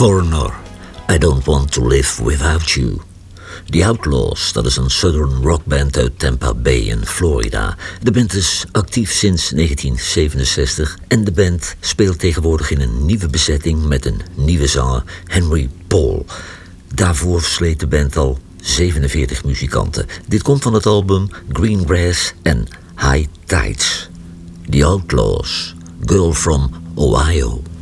Foreigner, I Don't Want to Live Without You. The Outlaws, dat is een southern rockband uit Tampa Bay in Florida. De band is actief sinds 1967 en de band speelt tegenwoordig in een nieuwe bezetting met een nieuwe zanger, Henry Paul. Daarvoor sleet de band al 47 muzikanten. Dit komt van het album Green Grass en High Tides. The Outlaws, Girl from Ohio.